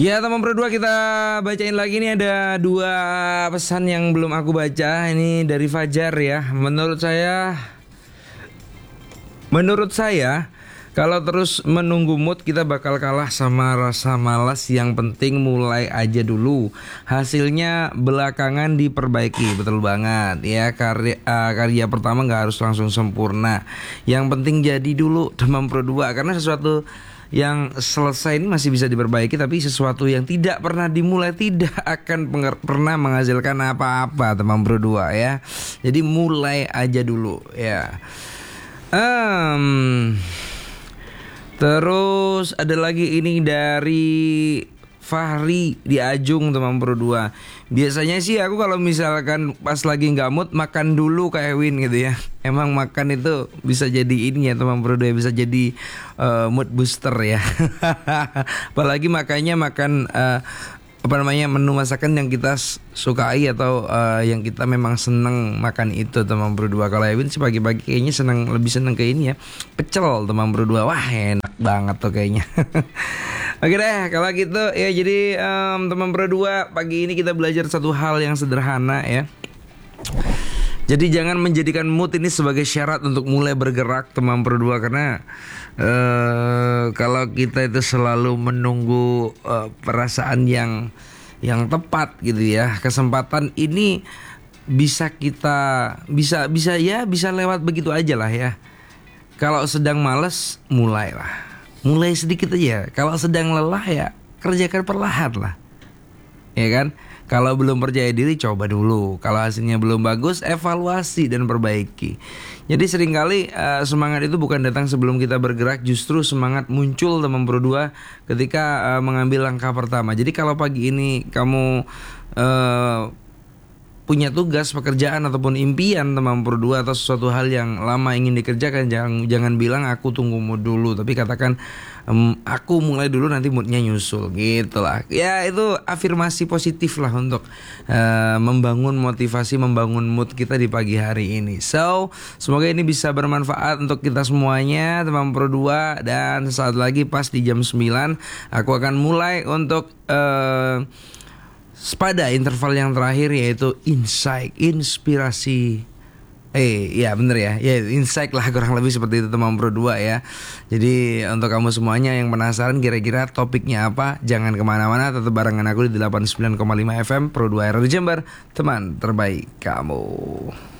Ya teman berdua, kita bacain lagi nih, ada dua pesan yang belum aku baca. Ini dari Fajar ya. Menurut saya kalau terus menunggu mood kita bakal kalah sama rasa malas. Yang penting mulai aja dulu, hasilnya belakangan diperbaiki. Betul banget ya, karya pertama nggak harus langsung sempurna. Yang penting jadi dulu teman berdua, karena sesuatu yang selesai ini masih bisa diperbaiki, tapi sesuatu yang tidak pernah dimulai tidak akan pernah menghasilkan apa-apa teman berdua ya. Jadi mulai aja dulu ya. Terus ada lagi ini dari Fahri di Ajung teman berdua. Biasanya sih aku kalau misalkan pas lagi nggak mood makan dulu kayak Win gitu ya. Emang makan itu bisa jadi ini ya teman berdua, bisa jadi mood booster ya. Apalagi makannya makan menu masakan yang kita sukai atau yang kita memang seneng makan itu teman berdua. Kalau Ewin sih pagi-pagi kayaknya lebih seneng ke ini ya, pecel teman berdua. Wah enak banget tuh kayaknya. Oke deh kalau gitu ya. Jadi teman berdua, pagi ini kita belajar satu hal yang sederhana ya. Jadi jangan menjadikan mood ini sebagai syarat untuk mulai bergerak teman berdua. Karena kalau kita itu selalu menunggu perasaan yang tepat gitu ya, kesempatan ini bisa lewat begitu aja lah ya. Kalau sedang malas, mulai sedikit aja. Kalau sedang lelah ya kerjakan perlahan lah, ya kan? Kalau belum percaya diri, coba dulu. Kalau hasilnya belum bagus, evaluasi dan perbaiki. Jadi seringkali semangat itu bukan datang sebelum kita bergerak. Justru semangat muncul teman berdua ketika mengambil langkah pertama. Jadi kalau pagi ini kamu punya tugas, pekerjaan ataupun impian teman berdua, atau sesuatu hal yang lama ingin dikerjakan, jangan bilang aku tunggu mood dulu, tapi katakan aku mulai dulu, nanti moodnya nyusul gitu lah. Ya itu afirmasi positif lah untuk membangun motivasi, membangun mood kita di pagi hari ini. So semoga ini bisa bermanfaat untuk kita semuanya teman berdua. Dan saat lagi pas di jam 9 aku akan mulai untuk pada interval yang terakhir, yaitu insight, inspirasi. Ya bener ya, insight lah, kurang lebih seperti itu teman berdua ya. Jadi untuk kamu semuanya yang penasaran kira-kira topiknya apa, jangan kemana-mana, tetap barengan aku di 89,5 FM Pro 2 RRI Jember, teman terbaik kamu.